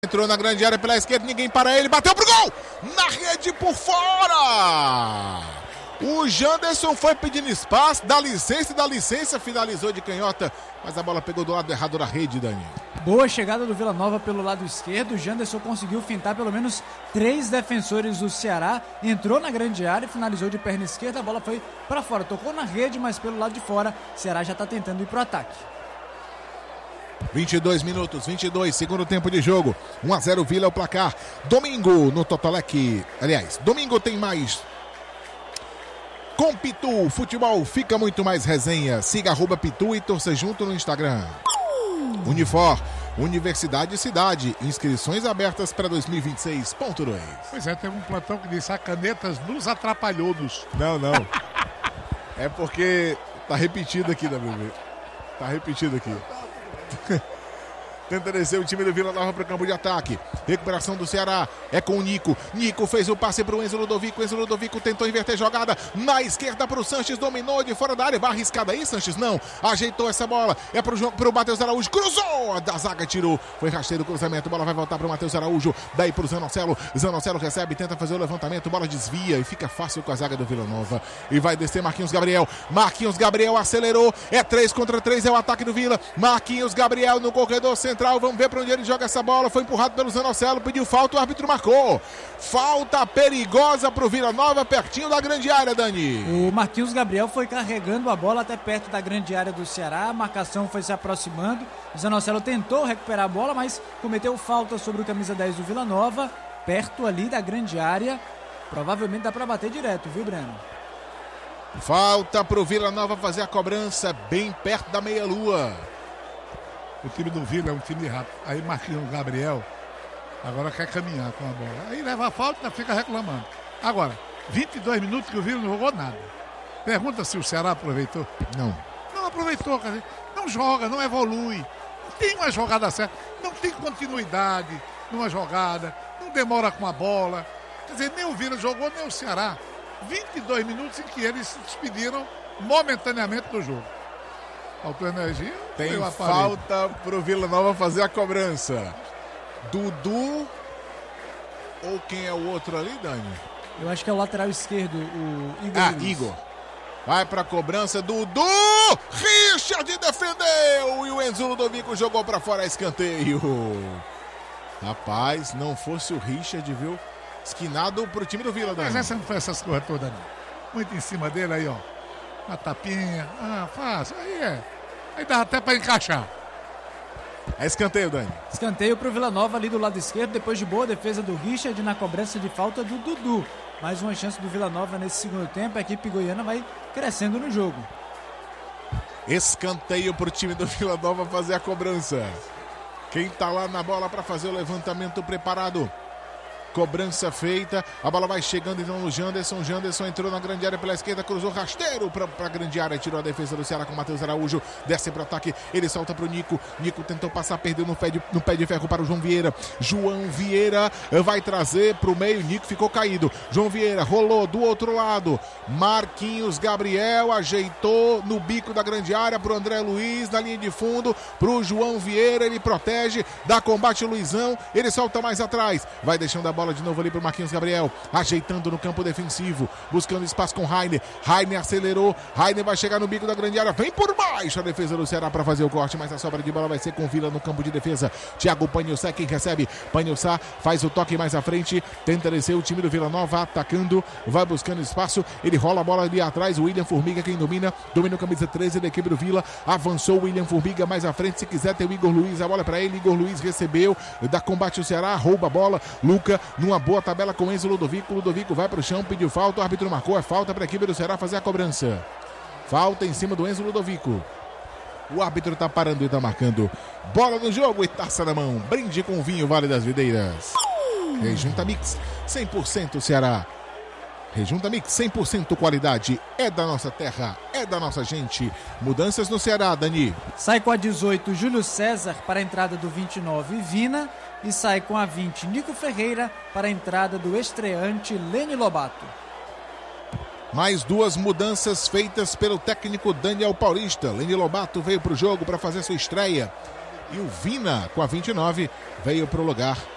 Entrou na grande área pela esquerda, ninguém para ele, bateu pro gol! Na rede por fora! O Janderson foi pedindo espaço, dá licença, finalizou de canhota, mas a bola pegou do lado errado da rede, Dani. Boa chegada do Vila Nova pelo lado esquerdo, o Janderson conseguiu fintar pelo menos 3 defensores do Ceará, entrou na grande área e finalizou de perna esquerda, a bola foi para fora, tocou na rede, mas pelo lado de fora, o Ceará já está tentando ir pro ataque. 22 minutos, 22, segundo tempo de jogo, 1-0 Vila é o placar. Domingo no Totolec, domingo tem mais. Com Pitu, futebol fica muito mais resenha. Siga @Pitu e torça junto no Instagram. Unifor, Universidade e Cidade, inscrições abertas para 2026.2. Pois é, tem um plantão que diz: a canetas nos atrapalhou-nos. Não. É porque tá repetido aqui, bebê. Tá repetido aqui. Tenta descer o time do Vila Nova para o campo de ataque. Recuperação do Ceará. É com o Nico. Nico fez o passe para o Enzo Ludovico. Enzo Ludovico tentou inverter jogada. Na esquerda para o Sanches. Dominou de fora da área. Vai arriscada aí, Sanches? Não. Ajeitou essa bola. É para o Matheus Araújo. Cruzou. Da zaga tirou. Foi rasteiro o cruzamento. Bola vai voltar para o Matheus Araújo. Daí para o Zanocelo. Zanocelo recebe. Tenta fazer o levantamento. Bola desvia e fica fácil com a zaga do Vila Nova. E vai descer Marquinhos Gabriel. Marquinhos Gabriel acelerou. É 3 contra 3. É o ataque do Vila. Marquinhos Gabriel no corredor central. Vamos ver para onde ele joga essa bola. Foi empurrado pelo Zanocelo, pediu falta, o árbitro marcou. Falta perigosa para o Vila Nova, pertinho da grande área, Dani. O Marquinhos Gabriel foi carregando a bola até perto da grande área do Ceará. A marcação foi se aproximando. O Zanocelo tentou recuperar a bola, mas cometeu falta sobre o camisa 10 do Vila Nova, perto ali da grande área. Provavelmente dá para bater direto, viu, Breno? Falta para o Vila Nova fazer a cobrança bem perto da meia-lua. O time do Vila é um time rápido. Aí Marquinhos Gabriel agora quer caminhar com a bola. Aí leva a falta e fica reclamando. Agora, 22 minutos que o Vila não jogou nada. Pergunta se o Ceará aproveitou. Não aproveitou, quer dizer, não joga, não evolui. Não tem uma jogada certa. Não tem continuidade numa jogada. Não demora com a bola. Quer dizer, nem o Vila jogou, nem o Ceará. 22 minutos em que eles se despediram momentaneamente do jogo. Faltou energia. Tem falta pro Vila Nova fazer a cobrança. Dudu ou quem é o outro ali, Dani? Eu acho que é o lateral esquerdo, o Igor. Igor. Vai pra cobrança, Dudu! Richard defendeu! E o Enzo Ludovico jogou pra fora, escanteio. Rapaz, não fosse o Richard, viu? Esquinado pro time do Vila, Dani. Mas essa não foi essas coisas todas, não. Muito em cima dele aí, ó. Uma tapinha, fácil, aí dá até pra encaixar. É escanteio, Dani. Escanteio pro Vila Nova ali do lado esquerdo, depois de boa defesa do Richard na cobrança de falta do Dudu. Mais uma chance do Vila Nova nesse segundo tempo, a equipe goiana vai crescendo no jogo. Escanteio pro time do Vila Nova fazer a cobrança. Quem tá lá na bola pra fazer o levantamento preparado. Cobrança feita, a bola vai chegando então no Janderson. Janderson entrou na grande área pela esquerda, cruzou rasteiro pra grande área, tirou a defesa do Ceará com o Matheus Araújo, desce pro ataque, ele solta pro Nico. Nico tentou passar, perdeu no pé de ferro para o João Vieira. João Vieira vai trazer pro meio, Nico ficou caído. João Vieira rolou do outro lado. Marquinhos Gabriel ajeitou no bico da grande área pro André Luiz, na linha de fundo, pro João Vieira, ele protege, dá combate o Luizão, ele solta mais atrás, vai deixando a bola de novo ali pro Marquinhos Gabriel, ajeitando no campo defensivo, buscando espaço com Rainer. Rainer acelerou, Rainer vai chegar no bico da grande área, vem por baixo a defesa do Ceará para fazer o corte, mas a sobra de bola vai ser com Vila no campo de defesa. Thiago Panhussá quem recebe, Panhussá faz o toque mais à frente, tenta descer o time do Vila Nova, atacando, vai buscando espaço, ele rola a bola ali atrás, o William Formiga quem domina o camisa 13 da equipe do Vila, avançou o William Formiga mais à frente, se quiser tem o Igor Luiz, a bola para ele, Igor Luiz recebeu, dá combate o Ceará, rouba a bola, Luca numa boa tabela com Enzo Ludovico. Ludovico vai pro chão, pediu falta, o árbitro marcou, é falta para a equipe do Ceará fazer a cobrança. Falta em cima do Enzo Ludovico. O árbitro tá parando e tá marcando. Bola no jogo e taça na mão. Brinde com vinho Vale das Videiras. Rejunta Mix, 100% Ceará. Rejunta Mix, 100% qualidade. É da nossa terra, é da nossa gente. Mudanças no Ceará, Dani. Sai com a 18, Júlio César para a entrada do 29, Vina. E sai com a 20, Nico Ferreira para a entrada do estreante Leni Lobato. Mais duas mudanças feitas pelo técnico Daniel Paulista. Leni Lobato veio para o jogo para fazer sua estreia. E o Vina, com a 29, veio para o lugar